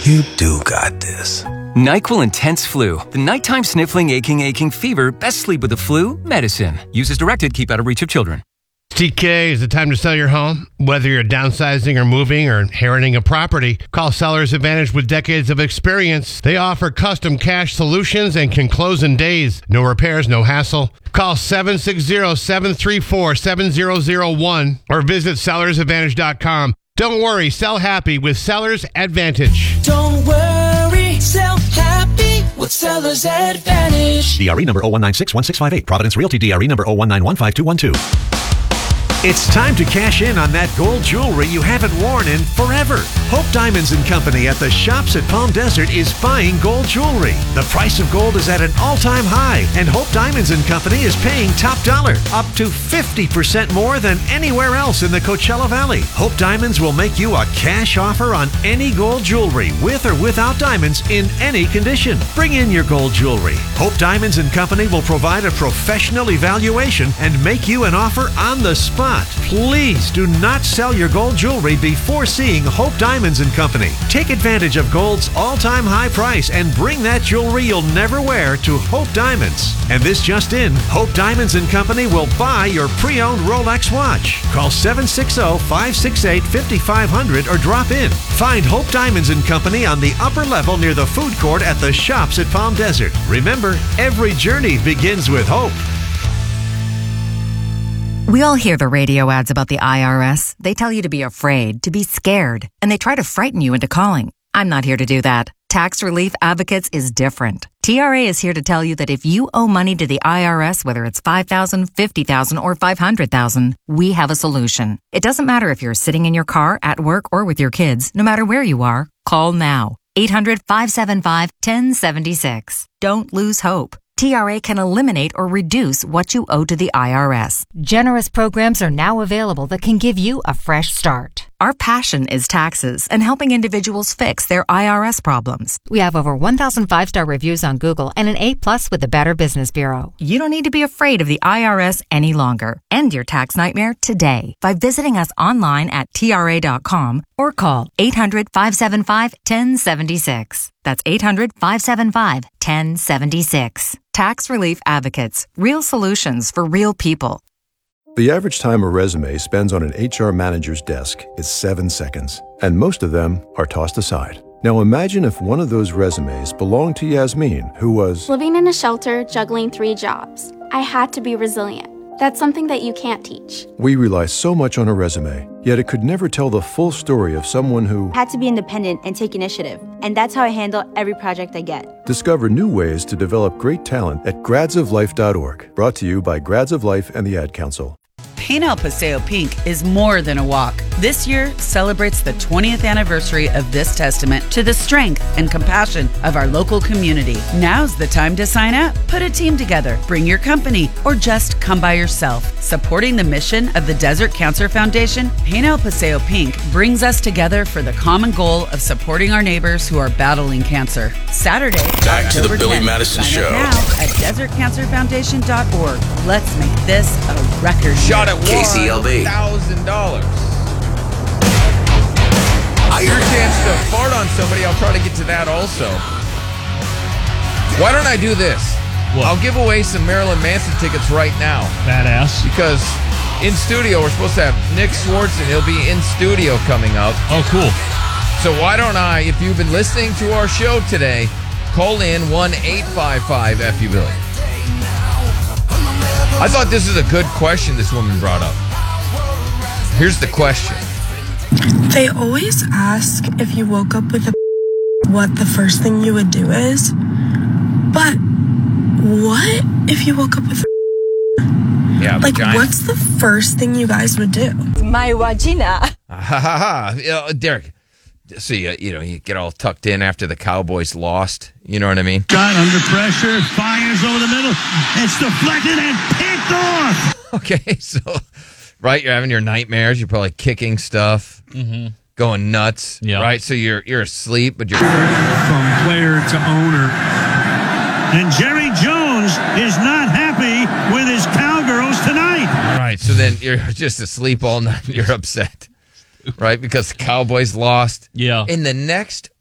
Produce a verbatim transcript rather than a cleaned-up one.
You do got this. NyQuil Intense Flu. The nighttime sniffling, aching, aching fever. Best sleep with the flu. Medicine. Use as directed. Keep out of reach of children. T K, is it time to sell your home? Whether you're downsizing or moving or inheriting a property, call Sellers Advantage with decades of experience. They offer custom cash solutions and can close in days. No repairs, no hassle. Call seven six zero, seven three four, seven zero zero one or visit sellers advantage dot com. Don't worry, sell happy with Sellers Advantage. Don't worry, sell happy with Sellers Advantage. D R E number zero one nine six one six five eight. Providence Realty D R E number zero one nine one five two one two. It's time to cash in on that gold jewelry you haven't worn in forever. Hope Diamonds and Company at the Shops at Palm Desert is buying gold jewelry. The price of gold is at an all-time high, and Hope Diamonds and Company is paying top dollar, up to fifty percent more than anywhere else in the Coachella Valley. Hope Diamonds will make you a cash offer on any gold jewelry, with or without diamonds, in any condition. Bring in your gold jewelry. Hope Diamonds and Company will provide a professional evaluation and make you an offer on the spot. Please do not sell your gold jewelry before seeing Hope Diamonds and Company. Take advantage of gold's all-time high price and bring that jewelry you'll never wear to Hope Diamonds. And this just in, Hope Diamonds and Company will buy your pre-owned Rolex watch. Call seven six zero, five six eight, five five zero zero or drop in. Find Hope Diamonds and Company on the upper level near the food court at the Shops at Palm Desert. Remember, every journey begins with hope. We all hear the radio ads about the I R S. They tell you to be afraid, to be scared, and they try to frighten you into calling. I'm not here to do that. Tax Relief Advocates is different. T R A is here to tell you that if you owe money to the I R S, whether it's five thousand dollars, fifty thousand dollars, or five hundred thousand dollars, we have a solution. It doesn't matter if you're sitting in your car, at work, or with your kids. No matter where you are, call now. eight hundred, five seven five, one zero seven six. Don't lose hope. T R A can eliminate or reduce what you owe to the I R S. Generous programs are now available that can give you a fresh start. Our passion is taxes and helping individuals fix their I R S problems. We have over one thousand five-star reviews on Google and an A plus with the Better Business Bureau. You don't need to be afraid of the I R S any longer. End your tax nightmare today by visiting us online at T R A dot com or call eight hundred, five seven five, one zero seven six. That's eight hundred, five seven five, one zero seven six. Tax Relief Advocates. Real solutions for real people. The average time a resume spends on an H R manager's desk is seven seconds, and most of them are tossed aside. Now imagine if one of those resumes belonged to Yasmin, who was living in a shelter, juggling three jobs. I had to be resilient. That's something that you can't teach. We rely so much on a resume, yet it could never tell the full story of someone who had to be independent and take initiative. And that's how I handle every project I get. Discover new ways to develop great talent at grads of life dot org. Brought to you by Grads of Life and the Ad Council. Paint El Paseo Pink is more than a walk. This year celebrates the twentieth anniversary of this testament to the strength and compassion of our local community. Now's the time to sign up. Put a team together, bring your company, or just come by yourself. Supporting the mission of the Desert Cancer Foundation, Paint El Paseo Pink brings us together for the common goal of supporting our neighbors who are battling cancer. Saturday, back to the October Billy tenth. Madison Sign Show. up now at desert cancer foundation dot org. Let's make this a record. Shot at K C L B. one thousand dollars. Your chance to fart on somebody, I'll try to get to that also. Why don't I do this? What? I'll give away some Marilyn Manson tickets right now. Badass. Because in studio, we're supposed to have Nick Swartz, and he'll be in studio coming up. Oh, cool. So why don't I, if you've been listening to our show today, call in one eight five five F U Billy. I thought this is a good question this woman brought up. Here's the question. They always ask if you woke up with a what the first thing you would do is. But what if you woke up with a Yeah, like vagina. what's the first thing you guys would do? My vagina. Ha ha ha. Uh, Derek, so you, you know, you get all tucked in after the Cowboys lost. You know what I mean? Shot under pressure, fires over the middle. It's deflected and picked off. Okay, so, right, you're having your nightmares. You're probably kicking stuff, mm-hmm. going nuts, yeah. right? So you're you're asleep, but you're... From player to owner. And Jerry Jones is not happy with his Cowgirls tonight. All right, so then you're just asleep all night. You're upset, right? Because the Cowboys lost. Yeah. In the next